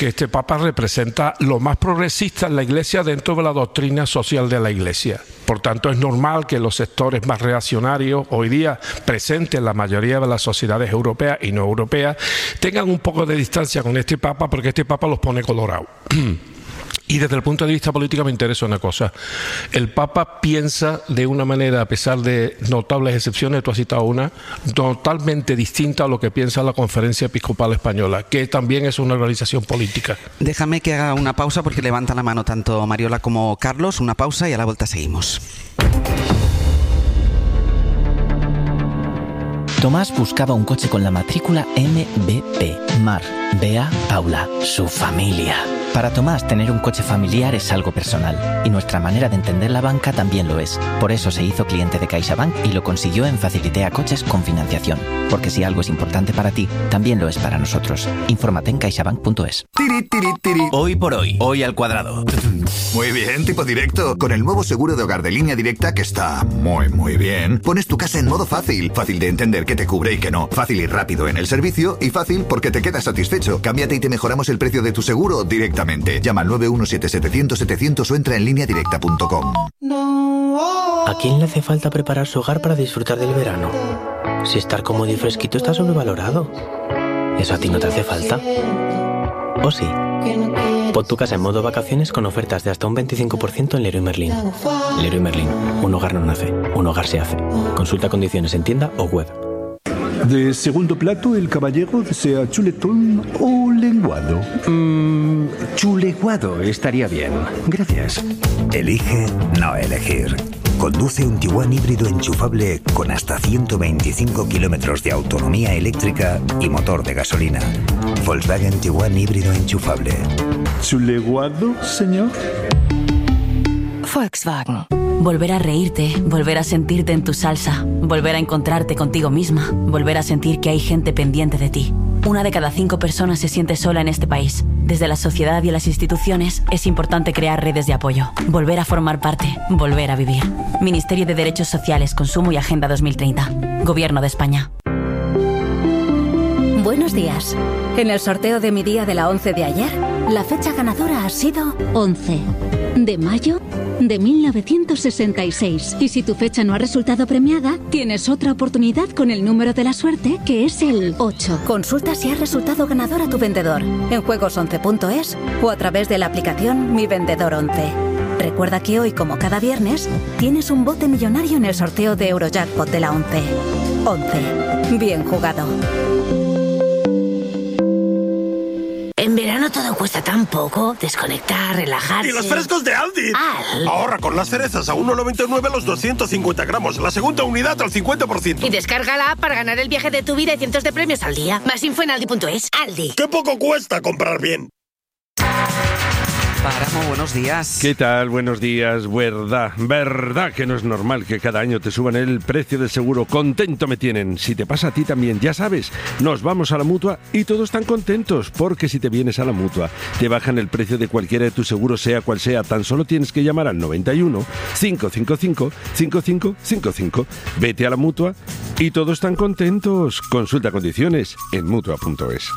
que este Papa representa lo más progresista en la Iglesia dentro de la doctrina social de la Iglesia. Por tanto, es normal que los sectores más reaccionarios, hoy día presentes en la mayoría de las sociedades europeas y no europeas, tengan un poco de distancia con este Papa, porque este Papa los pone colorados. Y desde el punto de vista político me interesa una cosa. El Papa piensa de una manera, a pesar de notables excepciones, tú has citado una, totalmente distinta a lo que piensa la Conferencia Episcopal Española, que también es una organización política. Déjame que haga una pausa porque levanta la mano tanto Mariola como Carlos. Una pausa y a la vuelta seguimos. Tomás buscaba un coche con la matrícula M B P. Mar, Bea, Paula, su familia. Para Tomás, tener un coche familiar es algo personal, y nuestra manera de entender la banca también lo es. Por eso se hizo cliente de CaixaBank y lo consiguió en Facilitea Coches con financiación. Porque si algo es importante para ti, también lo es para nosotros. Infórmate en caixabank punto es. Tiri, tiri, tiri. Hoy por hoy, hoy al cuadrado. Muy bien, tipo directo. Con el nuevo seguro de hogar de Línea Directa, que está muy, muy bien, pones tu casa en modo fácil. Fácil de entender qué te cubre y qué no. Fácil y rápido en el servicio, y fácil porque te quedas satisfecho. Cámbiate y te mejoramos el precio de tu seguro directamente. Llama al nueve uno siete setecientos setecientos o entra en línea directa punto com. ¿A quién le hace falta preparar su hogar para disfrutar del verano? Si estar cómodo y fresquito está sobrevalorado. ¿Eso a ti no te hace falta? ¿O sí? Pon tu casa en modo vacaciones con ofertas de hasta un veinticinco por ciento en Leroy Merlin. Leroy Merlin. Un hogar no nace, un hogar se hace. Consulta condiciones en tienda o web. De segundo plato, el caballero desea chuletón o lenguado. Mmm, chuleguado estaría bien. Gracias. Elige no elegir. Conduce un Tiguan híbrido enchufable con hasta ciento veinticinco kilómetros de autonomía eléctrica y motor de gasolina. Volkswagen Tiguan híbrido enchufable. ¿Chuleguado, señor? Volkswagen. Volver a reírte, volver a sentirte en tu salsa, volver a encontrarte contigo misma, volver a sentir que hay gente pendiente de ti. Una de cada cinco personas se siente sola en este país. Desde la sociedad y las instituciones es importante crear redes de apoyo, volver a formar parte, volver a vivir. Ministerio de Derechos Sociales, Consumo y Agenda dos mil treinta. Gobierno de España. Buenos días. En el sorteo de mi día de la once de ayer, la fecha ganadora ha sido once de mayo de mil novecientos sesenta y seis. Y si tu fecha no ha resultado premiada, tienes otra oportunidad con el número de la suerte, que es el ocho. Consulta si ha resultado ganador a tu vendedor en juegos once punto es o a través de la aplicación Mi Vendedor once. Recuerda que hoy, como cada viernes, tienes un bote millonario en el sorteo de Eurojackpot de la once. once. Bien jugado. En verano todo cuesta tan poco. Desconectar, relajarse... ¡Y los frescos de Aldi! ¡Al! Ahorra con las cerezas a uno noventa y nueve los doscientos cincuenta gramos. La segunda unidad al cincuenta por ciento. Y descarga la app para ganar el viaje de tu vida y cientos de premios al día. Más info en aldi punto es. Aldi. ¡Qué poco cuesta comprar bien! Páramo, buenos días. ¿Qué tal? Buenos días. Verdad, verdad que no es normal que cada año te suban el precio del seguro. Contento me tienen. Si te pasa a ti también, ya sabes, nos vamos a la Mutua y todos están contentos, porque si te vienes a la Mutua, te bajan el precio de cualquiera de tus seguros, sea cual sea. Tan solo tienes que llamar al noventa y uno, cinco cinco cinco, cinco cinco cinco cinco. Vete a la Mutua y todos están contentos. Consulta condiciones en mutua punto es.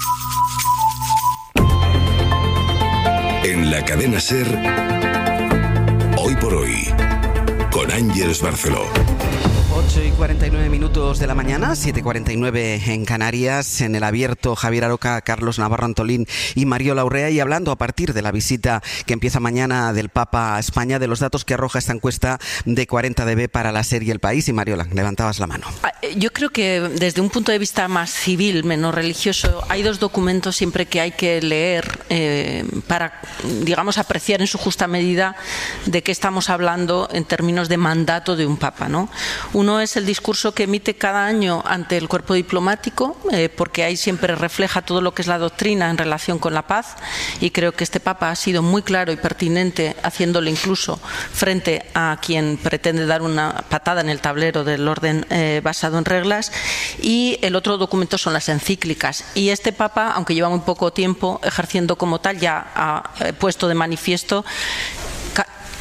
En la cadena SER, Hoy por Hoy, con Ángeles Barceló. ocho y cuarenta y nueve minutos de la mañana, siete y cuarenta y nueve en Canarias, en el abierto Javier Aroca, Carlos Navarro Antolín y Mariola Urrea, y hablando a partir de la visita que empieza mañana del Papa a España, de los datos que arroja esta encuesta de cuarenta D B para la SER y El País. Y Mariola, levantabas la mano. Yo creo que desde un punto de vista más civil, menos religioso, hay dos documentos siempre que hay que leer eh, para, digamos, apreciar en su justa medida de qué estamos hablando en términos de mandato de un Papa, ¿no? Uno es el discurso que emite cada año ante el cuerpo diplomático, eh, porque ahí siempre refleja todo lo que es la doctrina en relación con la paz, y creo que este Papa ha sido muy claro y pertinente, haciéndolo incluso frente a quien pretende dar una patada en el tablero del orden eh, basado en reglas. Y el otro documento son las encíclicas, y este Papa, aunque lleva muy poco tiempo ejerciendo como tal, ya ha eh, puesto de manifiesto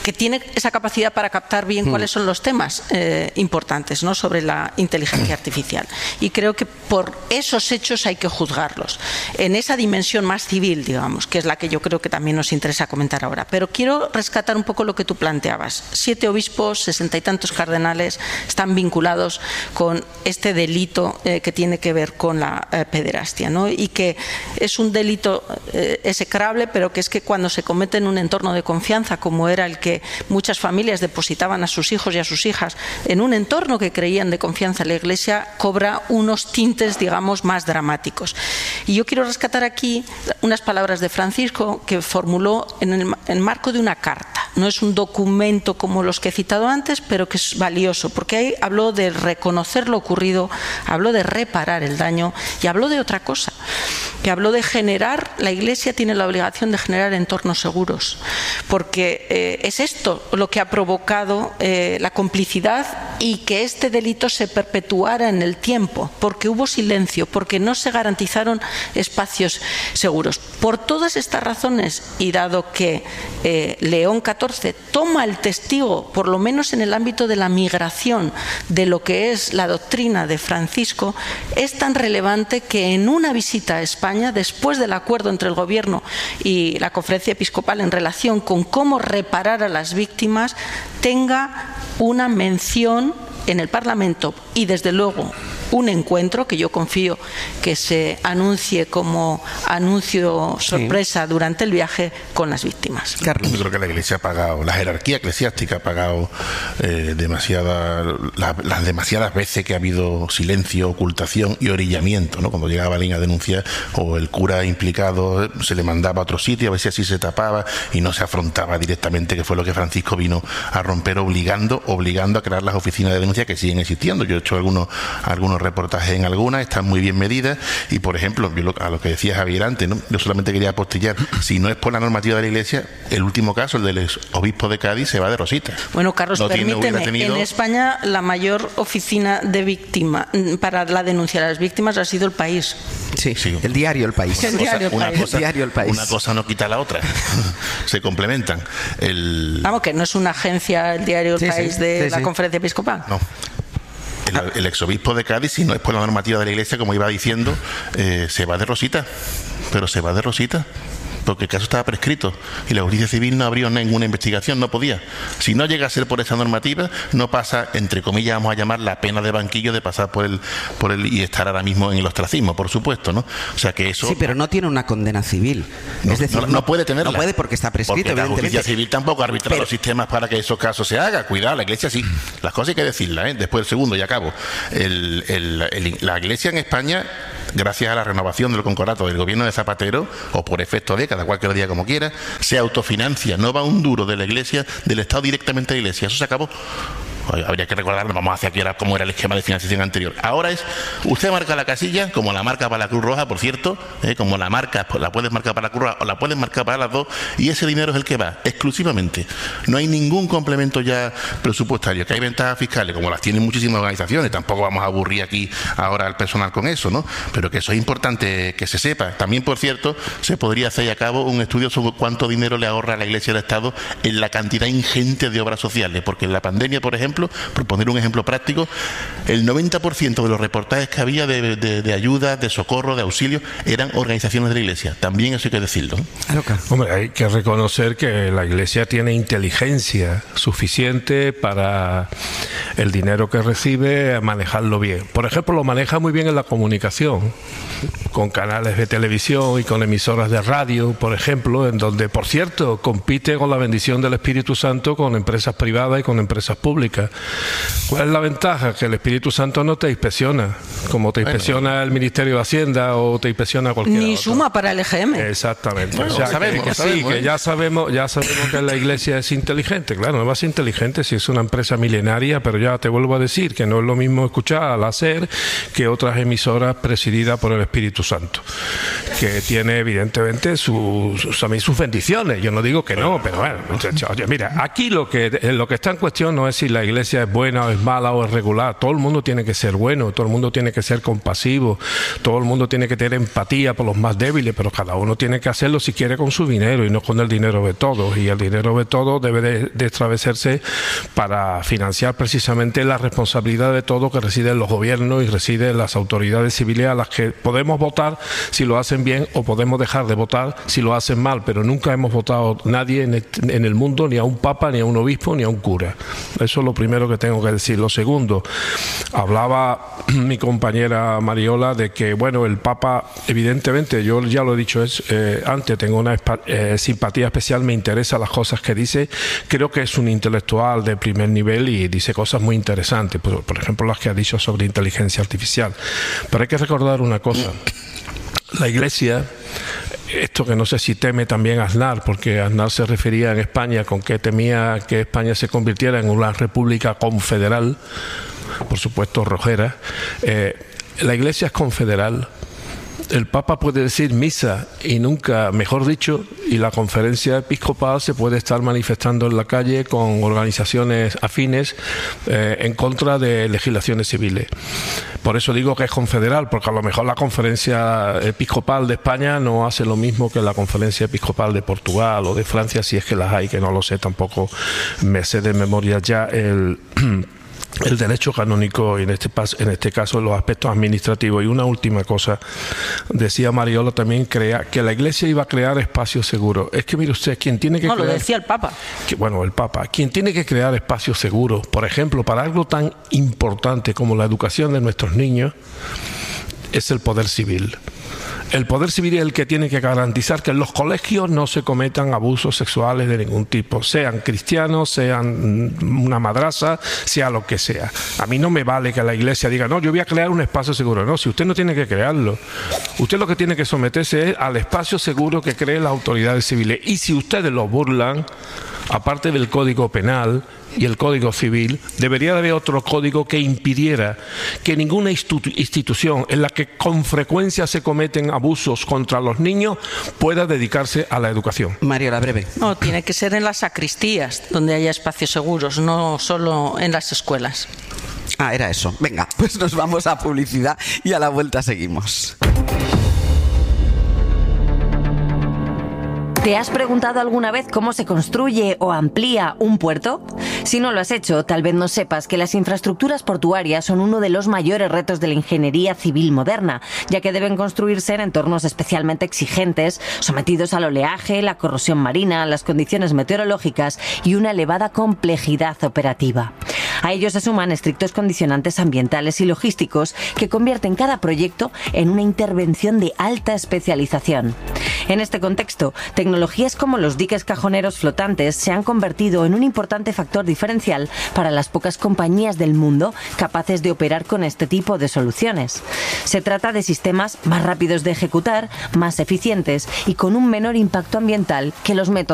que tiene esa capacidad para captar bien mm. cuáles son los temas eh, importantes, ¿no?, sobre la inteligencia artificial. Y creo que por esos hechos hay que juzgarlos, en esa dimensión más civil, digamos, que es la que yo creo que también nos interesa comentar ahora. Pero quiero rescatar un poco lo que tú planteabas. Siete obispos, sesenta y tantos cardenales están vinculados con este delito eh, que tiene que ver con la eh, pederastia, ¿no? Y que es un delito eh, execrable, pero que es que cuando se comete en un entorno de confianza, como era el que muchas familias depositaban a sus hijos y a sus hijas, en un entorno que creían de confianza en la Iglesia, cobra unos tintes, digamos, más dramáticos. Y yo quiero rescatar aquí unas palabras de Francisco que formuló en el, en el marco de una carta. No es un documento como los que he citado antes, pero que es valioso, porque ahí habló de reconocer lo ocurrido, habló de reparar el daño y habló de otra cosa, que habló de generar, la Iglesia tiene la obligación de generar entornos seguros, porque eh, es esto lo que ha provocado eh, la complicidad y que este delito se perpetuara en el tiempo, porque hubo silencio, porque no se garantizaron espacios seguros. Por todas estas razones, y dado que eh, León catorce toma el testigo, por lo menos en el ámbito de la migración, de lo que es la doctrina de Francisco, es tan relevante que en una visita a España, después del acuerdo entre el Gobierno y la Conferencia Episcopal en relación con cómo reparar a las víctimas, tenga una mención en el Parlamento y, desde luego, un encuentro que yo confío que se anuncie como anuncio sorpresa sí. durante el viaje con las víctimas. Carlos. Yo creo que la Iglesia ha pagado, la jerarquía eclesiástica ha pagado eh, demasiada, la, las demasiadas veces que ha habido silencio, ocultación y orillamiento, ¿no? Cuando llegaba alguien a denunciar o el cura implicado se le mandaba a otro sitio a ver si así se tapaba y no se afrontaba directamente, que fue lo que Francisco vino a romper, obligando, obligando a crear las oficinas de denuncia que siguen existiendo. Yo he hecho algunos, algunos reportajes en algunas, están muy bien medidas y, por ejemplo, yo lo, a lo que decía Javier antes, ¿no? Yo solamente quería apostillar, si no es por la normativa de la Iglesia, el último caso, el del obispo de Cádiz, se va de rosita. Bueno, Carlos, no permíteme, tenido... en España la mayor oficina de víctima para la denuncia de las víctimas ha sido El País. Sí, sí. El diario El País. El diario El una País. Cosa, el diario El País. Una cosa no quita la otra. Se complementan. El... Vamos, que no es una agencia, el diario El sí, País, sí, de sí, la sí. Conferencia Episcopal. No. El, el exobispo de Cádiz, si no es por la normativa de la Iglesia, como iba diciendo, eh, se va de rosita, pero se va de rosita, porque el caso estaba prescrito y la justicia civil no abrió ninguna investigación, no podía. Si no llega a ser por esa normativa, no pasa, entre comillas, vamos a llamar la pena de banquillo de pasar por el, por el y estar ahora mismo en el ostracismo, por supuesto, ¿no? O sea que eso... Sí, pero no tiene una condena civil. No, es decir, no, no puede tenerla. No puede porque está prescrito, porque la evidentemente. justicia civil tampoco arbitra pero... los sistemas para que esos casos se hagan. Cuidado, la Iglesia sí. Las cosas hay que decirlas, ¿eh? Después el segundo, y acabo. El, el, el, la Iglesia en España, gracias a la renovación del concordato del gobierno de Zapatero, o por efecto de cada cual que lo diga como quiera, se autofinancia, no va un duro de la Iglesia, del Estado directamente a la Iglesia. Eso se acabó. Habría que recordar, vamos hacia aquí ahora cómo era el esquema de financiación anterior. Ahora es, usted marca la casilla, como la marca para la Cruz Roja, por cierto, eh, como la marca, la puedes marcar para la Cruz Roja o la puedes marcar para las dos, y ese dinero es el que va, exclusivamente. No hay ningún complemento ya presupuestario, que hay ventajas fiscales, como las tienen muchísimas organizaciones, tampoco vamos a aburrir aquí ahora al personal con eso, ¿no? Pero que eso es importante que se sepa. También, por cierto, se podría hacer a cabo un estudio sobre cuánto dinero le ahorra a la Iglesia del Estado en la cantidad ingente de obras sociales, porque en la pandemia, por ejemplo, por poner un ejemplo práctico, el noventa por ciento de los reportajes que había de, de, de ayuda, de socorro, de auxilio, eran organizaciones de la Iglesia. También eso hay que decirlo, ¿no? Hombre, hay que reconocer que la Iglesia tiene inteligencia suficiente para el dinero que recibe manejarlo bien. Por ejemplo, lo maneja muy bien en la comunicación, con canales de televisión y con emisoras de radio, por ejemplo, en donde, por cierto, compite con la bendición del Espíritu Santo con empresas privadas y con empresas públicas. ¿Cuál es la ventaja? Que el Espíritu Santo no te inspecciona, como te inspecciona bueno. el Ministerio de Hacienda o te inspecciona cualquier Ni otro. suma para el E G M. Exactamente. Bueno, o sea, sabemos, que, que sabemos, sí, ¿eh? que ya sabemos, ya sabemos que la Iglesia es inteligente. Claro, no va a ser inteligente si es una empresa milenaria, pero ya te vuelvo a decir que no es lo mismo escuchar al hacer que otras emisoras presididas por el Espíritu Santo, que tiene evidentemente sus, sus, también sus bendiciones. Yo no digo que no, pero bueno, muchachos, oye, mira, aquí lo que, lo que está en cuestión no es si la Iglesia iglesia es buena o es mala o es regular. Todo el mundo tiene que ser bueno, todo el mundo tiene que ser compasivo, todo el mundo tiene que tener empatía por los más débiles, pero cada uno tiene que hacerlo si quiere con su dinero y no con el dinero de todos. Y el dinero de todos debe de, de establecerse para financiar precisamente la responsabilidad de todo que reside en los gobiernos y reside en las autoridades civiles, a las que podemos votar si lo hacen bien o podemos dejar de votar si lo hacen mal, pero nunca hemos votado nadie en el, en el mundo, ni a un papa, ni a un obispo, ni a un cura. Eso es lo primero que tengo que decir. Lo segundo, hablaba mi compañera Mariola de que, bueno, el papa, evidentemente, yo ya lo he dicho es, eh, antes, tengo una eh, simpatía especial, me interesan las cosas que dice, creo que es un intelectual de primer nivel y dice cosas muy interesantes, por, por ejemplo las que ha dicho sobre inteligencia artificial. Pero hay que recordar una cosa, la Iglesia, esto que no sé si teme también Aznar, porque Aznar se refería en España con que temía que España se convirtiera en una república confederal, por supuesto rojera. Eh, la Iglesia es confederal. El Papa puede decir misa y nunca, mejor dicho, y la conferencia episcopal se puede estar manifestando en la calle con organizaciones afines eh, en contra de legislaciones civiles. Por eso digo que es confederal, porque a lo mejor la conferencia episcopal de España no hace lo mismo que la conferencia episcopal de Portugal o de Francia, si es que las hay, que no lo sé, tampoco me sé de memoria ya el... el derecho canónico y en este, en este caso los aspectos administrativos. Y una última cosa, decía Mariola también, crea, que la Iglesia iba a crear espacios seguros. Es que mire usted, quien tiene que no, crear... lo decía el Papa. Que, bueno, el Papa. Quien tiene que crear espacios seguros, por ejemplo, para algo tan importante como la educación de nuestros niños, es el poder civil. El poder civil es el que tiene que garantizar que en los colegios no se cometan abusos sexuales de ningún tipo, sean cristianos, sean una madraza, sea lo que sea. A mí no me vale que la Iglesia diga, no, yo voy a crear un espacio seguro. No, si usted no tiene que crearlo. Usted lo que tiene que someterse es al espacio seguro que creen las autoridades civiles. Y si ustedes lo burlan, aparte del Código Penal y el Código Civil, debería de haber otro código que impidiera que ninguna institución en la que con frecuencia se cometen abusos contra los niños pueda dedicarse a la educación. Mariola, breve. No, tiene que ser en las sacristías donde haya espacios seguros, no solo en las escuelas. Ah, era eso. Venga, pues nos vamos a publicidad y a la vuelta seguimos. ¿Te has preguntado alguna vez cómo se construye o amplía un puerto? Si no lo has hecho, tal vez no sepas que las infraestructuras portuarias son uno de los mayores retos de la ingeniería civil moderna, ya que deben construirse en entornos especialmente exigentes, sometidos al oleaje, la corrosión marina, las condiciones meteorológicas y una elevada complejidad operativa. A ello se suman estrictos condicionantes ambientales y logísticos que convierten cada proyecto en una intervención de alta especialización. En este contexto, tecnologías como los diques cajoneros flotantes se han convertido en un importante factor diferencial para las pocas compañías del mundo capaces de operar con este tipo de soluciones. Se trata de sistemas más rápidos de ejecutar, más eficientes y con un menor impacto ambiental que los métodos